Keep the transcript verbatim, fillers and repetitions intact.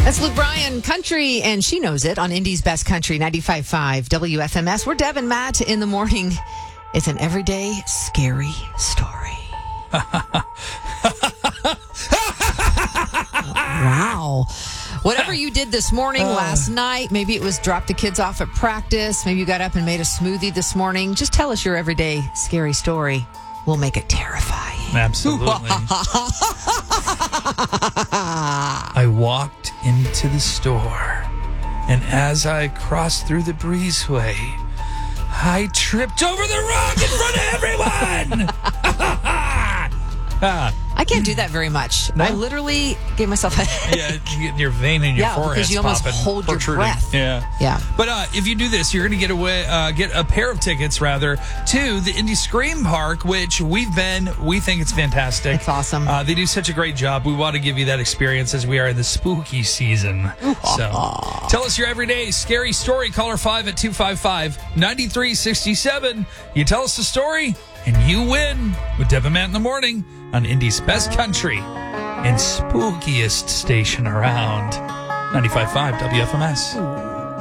That's Luke Bryan, country, and she knows it on Indy's Best Country, ninety-five point five W F M S. We're Deb and Matt in the morning. It's an everyday scary story. Wow. Whatever you did this morning, uh, last night, maybe it was drop the kids off at practice, maybe you got up and made a smoothie this morning. Just tell us your everyday scary story. We'll make it terrifying. Absolutely. I walked into the store, and as I crossed through the breezeway, I tripped over the rug in front of everyone. I can't do that very much. No? I literally gave myself a yeah, you get your vein in your yeah, forehead. Because you almost popping, hold your protruding. breath. Yeah, yeah. But uh, if you do this, you're going to get away, uh, get a pair of tickets rather to the Indy Scream Park, which we've been. We think it's fantastic. It's awesome. Uh, they do such a great job. We want to give you that experience as we are in the spooky season. So, tell us your everyday scary story. Caller five at two five five, nine three six seven. You tell us the story, and you win with Deb and Matt in the morning on Indy's Best Country and spookiest station around, ninety-five point five W F M S.